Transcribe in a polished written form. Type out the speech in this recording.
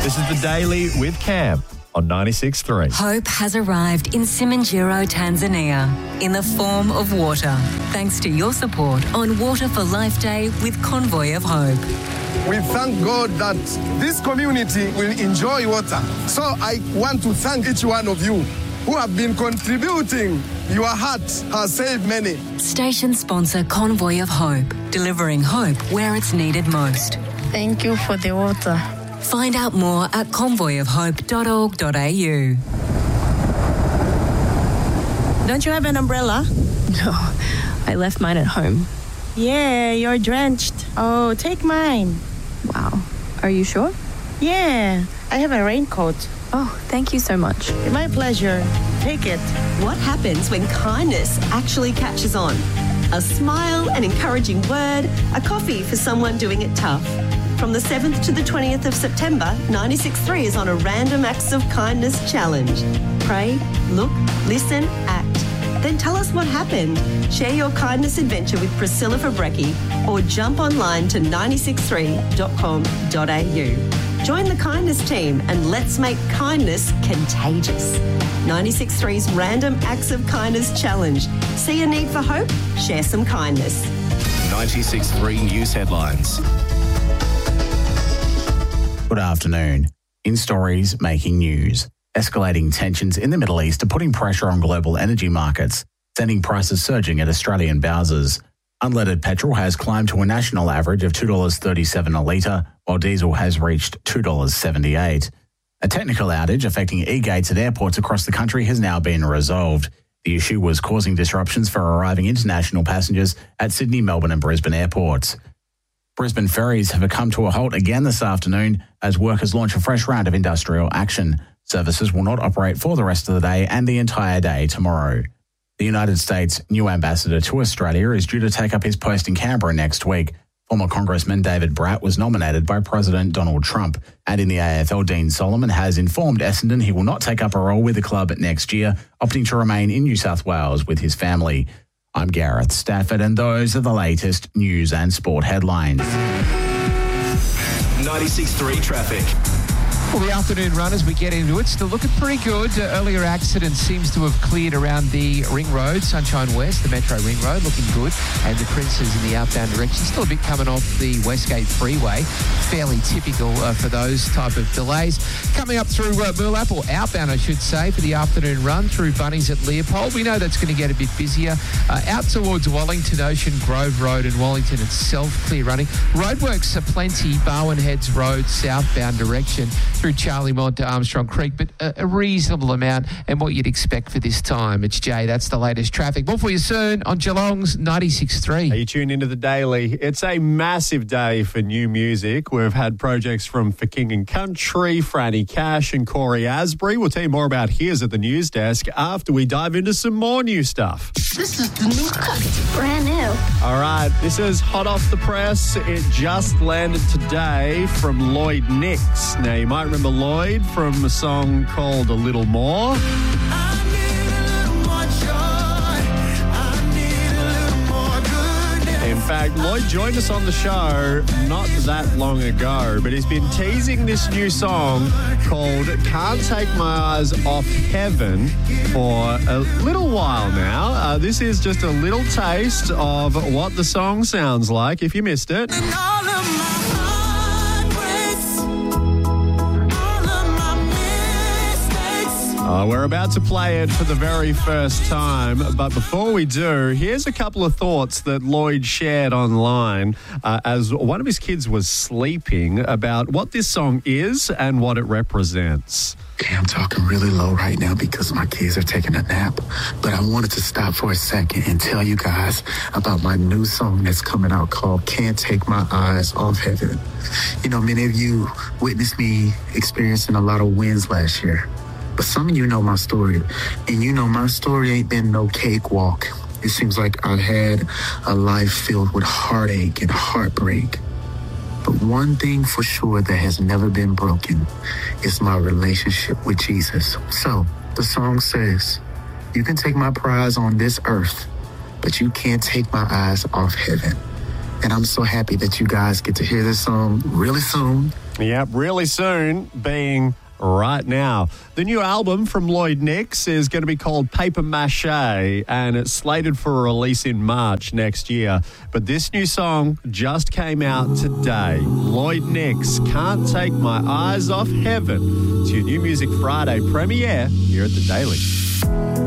This is The Daily with Cam on 96.3. Hope has arrived in Simanjiro, Tanzania, in the form of water, thanks to your support on Water for Life Day with Convoy of Hope. We thank God that this community will enjoy water. So I want to thank each one of you who have been contributing. Your heart has saved many. Station sponsor Convoy of Hope, delivering hope where it's needed most. Thank you for the water. Find out more at convoyofhope.org.au. Don't you have an umbrella? No, I left mine at home. Yeah, you're drenched. Oh, take mine. Wow. Are you sure? Yeah, I have a raincoat. Oh, thank you so much. My pleasure. Take it. What happens when kindness actually catches on? A smile, an encouraging word, a coffee for someone doing it tough. From the 7th to the 20th of September, 96.3 is on a random acts of kindness challenge. Pray, look, listen, act. Then tell us what happened. Share your kindness adventure with Priscilla Fabrecki or jump online to 963.com.au. Join the kindness team and let's make kindness contagious. 96.3's Random Acts of Kindness Challenge. See a need for hope? Share some kindness. 96.3 News Headlines. Good afternoon. In stories making news. Escalating tensions in the Middle East are putting pressure on global energy markets, sending prices surging at Australian bowsers. Unleaded petrol has climbed to a national average of $2.37 a litre, while diesel has reached $2.78. A technical outage affecting e-gates at airports across the country has now been resolved. The issue was causing disruptions for arriving international passengers at Sydney, Melbourne and Brisbane airports. Brisbane ferries have come to a halt again this afternoon as workers launch a fresh round of industrial action. Services will not operate for the rest of the day and the entire day tomorrow. The United States' new ambassador to Australia is due to take up his post in Canberra next week. Former Congressman David Bratt was nominated by President Donald Trump. And in the AFL, Dean Solomon has informed Essendon he will not take up a role with the club next year, opting to remain in New South Wales with his family. I'm Gareth Stafford, and those are the latest news and sport headlines. 96.3 traffic. Well, the afternoon run as we get into it, still looking pretty good. Earlier accident seems to have cleared around the Ring Road, Sunshine West, the Metro Ring Road, looking good. And the Princes in the outbound direction, still a bit coming off the Westgate Freeway. Fairly typical for those type of delays. Coming up through Burlap, or outbound I should say, for the afternoon run through Bunnings at Leopold. We know that's going to get a bit busier. Out towards Wellington, Ocean Grove Road and Wellington itself, clear running. Roadworks are plenty, Barwon Heads Road, southbound direction, through Charlie Mont to Armstrong Creek, but a reasonable amount and what you'd expect for this time. It's Jay, that's the latest traffic. More for you soon on Geelong's 96.3. Are you tuned into The Daily? It's a massive day for new music. We've had projects from For King and Country, Franny Cash and Corey Asbury. We'll tell you more about his at the news desk after we dive into some more new stuff. This is the new cut. Brand new. All right, this is hot off the press. It just landed today from Lloyd Nix. Now, you might remember Lloyd from a song called A Little More. In fact, Lloyd joined us on the show not that long ago, but he's been teasing this new song called Can't Take My Eyes Off Heaven for a little while now. This is just a little taste of what the song sounds like, if you missed it. We're about to play it for the very first time, but before we do, here's a couple of thoughts that Lloyd shared online as one of his kids was sleeping about what this song is and what it represents. Okay, I'm talking really low right now because my kids are taking a nap, but I wanted to stop for a second and tell you guys about my new song that's coming out called Can't Take My Eyes Off Heaven. You know, many of you witnessed me experiencing a lot of wins last year. But some of you know my story, and you know my story ain't been no cakewalk. It seems like I've had a life filled with heartache and heartbreak. But one thing for sure that has never been broken is my relationship with Jesus. So the song says, you can take my prize on this earth, but you can't take my eyes off heaven. And I'm so happy that you guys get to hear this song really soon. Yep, really soon, being right now. The new album from Lloyd Nix is going to be called Paper Mache, and it's slated for a release in March next year. But this new song just came out today. Lloyd Nix, Can't Take My Eyes Off Heaven. It's your New Music Friday premiere here at The Daily.